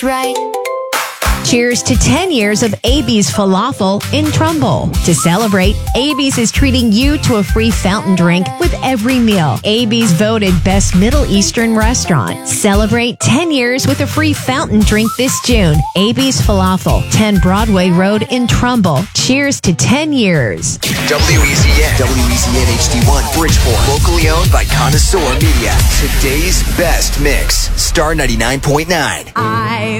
right. Cheers to 10 years of AB's Falafel in Trumbull. To celebrate, AB's is treating you to a free fountain drink with every meal. AB's voted Best Middle Eastern Restaurant. Celebrate 10 years with a free fountain drink this June. AB's Falafel, 10 Broadway Road in Trumbull. Cheers to 10 years. WEZN HD1 Bridgeport. Locally owned by Connoisseur Media. Today's best mix. Star 99.9.